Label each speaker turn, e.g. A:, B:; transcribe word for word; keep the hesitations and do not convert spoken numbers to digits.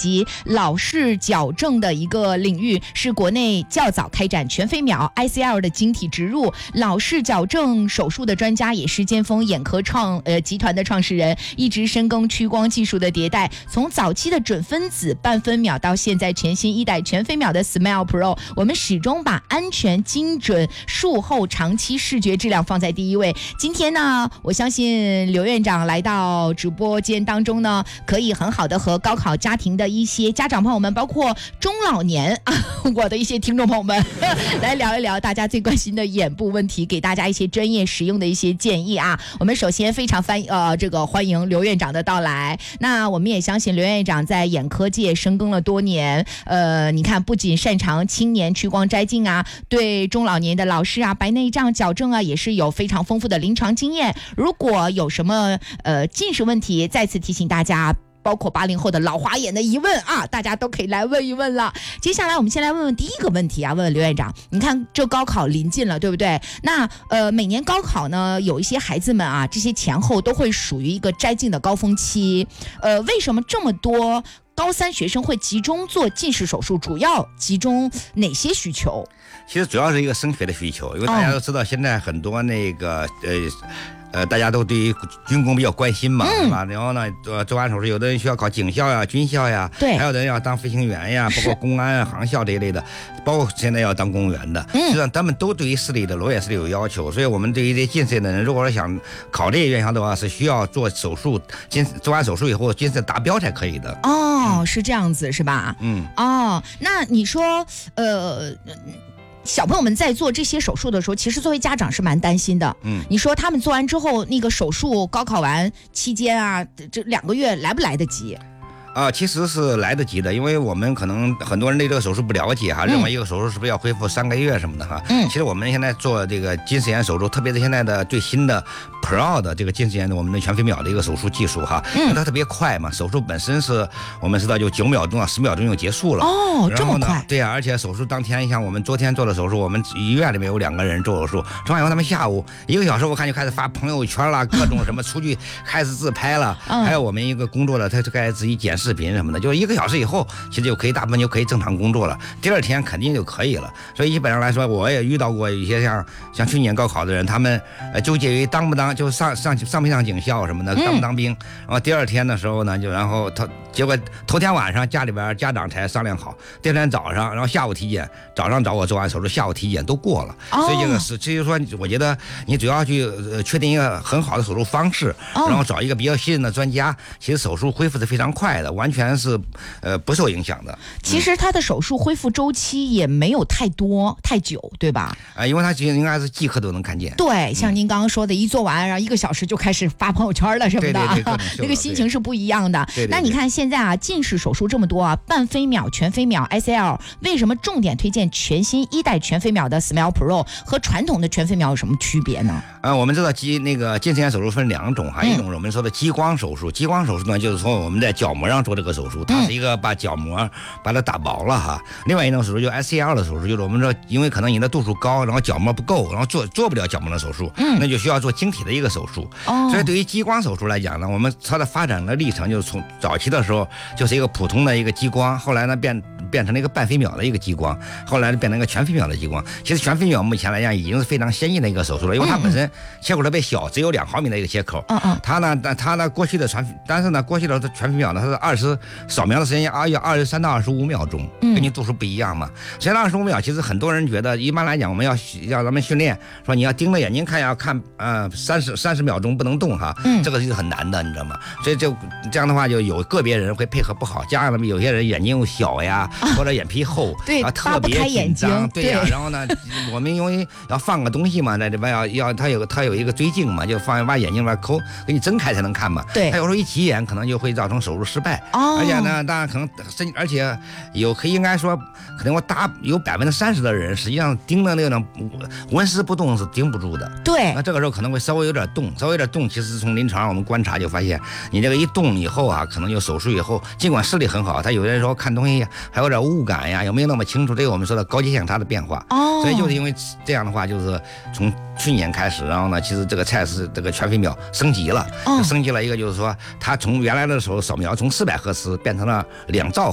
A: 及老式矫正的一个领域，是国内较早开展全飞秒 I C L 的晶体植入老式矫正手术的专家，也是尖峰眼科创呃集团的创始人，一直深耕屈光技术的迭代，从早期的准分子半分秒到现在全新一代全飞秒的 Smile Pro， 我们始终把安全、精准、术后长期视觉质量放在第一位。今天呢，我相信刘院长来到直播间当中呢，可以很好的和高考家庭的一些家长朋友们，包括中老年啊，我的一些听众朋友们来聊一聊大家最关心的眼部问题，给大家一些专业实用的一些建议啊。我们首先非常欢呃这个欢迎刘院长的到来。那我们也相信刘院长在眼科界深耕了多年，呃，你看不仅擅长青年屈光摘镜啊，对中老年的老师啊、白内障矫正啊，也是有非常丰富的临床经验。如果有什么呃近视问题，再次提醒大家，包括八零后的老花眼的疑问啊，大家都可以来问一问了。接下来我们先来问问第一个问题啊，问问刘院长，你看这高考临近了，对不对？那呃每年高考呢，有一些孩子们啊，这些前后都会属于一个摘镜的高峰期。呃，为什么这么多高三学生会集中做近视手术？主要集中哪些需求？
B: 其实主要是一个升学的需求，因为大家都知道现在很多那个呃。呃，大家都对于军工比较关心嘛，是、嗯、吧？然后呢，呃，做完手术，有的人需要考警校呀、军校呀，
A: 对，
B: 还有的人要当飞行员呀，包括公安啊、航校这一类的，包括现在要当公务员的，实际上他们都对于视力的裸眼视力有要求，所以我们对于这近视的人，如果说想考这些院校的话，是需要做手术，近做完手术以后近视达标才可以的。
A: 哦，嗯、是这样子是吧？
B: 嗯。
A: 哦，那你说，呃。小朋友们在做这些手术的时候，其实作为家长是蛮担心的。
B: 嗯，
A: 你说他们做完之后，那个手术高考完期间啊，这两个月来不来得及？
B: 啊，其实是来得及的，因为我们可能很多人对这个手术不了解哈，认为一个手术是不是要恢复三个月什么的哈。嗯，其实我们现在做这个近视眼手术，特别是现在的最新的 Pro 的这个近视眼的我们的全飞秒的一个手术技术哈，因为它特别快嘛，手术本身是我们知道就九秒钟啊十秒钟就结束了。
A: 哦，这么快？
B: 对呀、啊，而且手术当天，像我们昨天做的手术，我们医院里面有两个人做手术，做完以后他们下午一个小时，我看就开始发朋友圈啦，各种什么出去开始自拍了，还有我们一个工作的，他就开始自己剪视频什么的，就一个小时以后，其实就可以大部分就可以正常工作了。第二天肯定就可以了。所以基本上来说，我也遇到过一些像像去年高考的人，他们呃纠结于当不当，就上上上没上警校什么的，当不当兵。然后第二天的时候呢，就然后他结果头天晚上家里边家长才商量好，第二天早上，然后下午体检，早上找我做完手术，下午体检都过了。所以这个是，至于说，我觉得你主要去呃确定一个很好的手术方式，然后找一个比较信任的专家，其实手术恢复是非常快的，完全是。呃，不受影响的。
A: 其实他的手术恢复周期也没有太多太久，对吧？
B: 啊、呃，因为他其实应该是即刻都能看见。
A: 对，像您刚刚说的，一做完，然后一个小时就开始发朋友圈了什么的，
B: 对对对，
A: 那个心情是不一样的。
B: 对对对，
A: 那你看现在啊，近视手术这么多啊，半飞秒、全飞秒、I C L， 为什么重点推荐全新一代全飞秒的 Smile Pro 和传统的全飞秒有什么区别呢？
B: 呃，我们知道激那个近视眼手术分两种哈，嗯、一种是我们说的激光手术，激光手术呢就是说我们在角膜上做这个手术，它是一个把角膜把它打薄了哈。另外一种手术就 I C L 的手术，就是我们说因为可能你的度数高，然后角膜不够，然后做做不了角膜的手术，嗯，那就需要做晶体的一个手术。哦，所以对于激光手术来讲呢，我们它的发展的历程就是从早期的时候就是一个普通的一个激光，后来呢变变成了一个半飞秒的一个激光，后来变成一个全飞秒的激光。其实全飞秒目前来讲已经是非常先进的一个手术了，因为它本身切口特别小，只有两毫米的一个切口。嗯嗯，它呢，它呢过去的传，但是呢过去的全飞秒呢，它是二十扫描的时间啊要二十三到二十五秒钟，跟你度数不一样嘛。实际上二十五秒，其实很多人觉得，一般来讲我们要要咱们训练，说你要盯着眼睛看，要看呃三十三十秒钟不能动哈，嗯，这个是很难的，你知道吗？所以就这样的话，就有个别人会配合不好，加上呢有些人眼睛又小呀，或者眼皮厚，
A: 对
B: 啊特别紧张，对呀、啊，然后呢，我们因为要放个东西嘛，在这边要要它有它有一个锥镜嘛，就放把眼睛边抠，给你睁开才能看嘛。
A: 对，
B: 它有时候一起眼可能就会造成手术失败。哦，而且呢，当然可能甚而且有可以应该说，可能我大有百分之三十的人实际上盯着那种纹丝不动是盯不住的。对，那这个时候可能会稍微有点动，稍微有点动，其实从临床上我们观察就发现，你这个一动以后啊，可能就手术以后，尽管视力很好，他有的时候看东西还有点雾感呀，有没有那么清楚？这个我们说的高阶相差的变化。哦，所以就是因为这样的话，就是从去年开始，然后呢，其实这个蔡司这个全飞秒升级了，哦、升级了一个就是说，它从原来的时候扫描从四百赫兹变成了两兆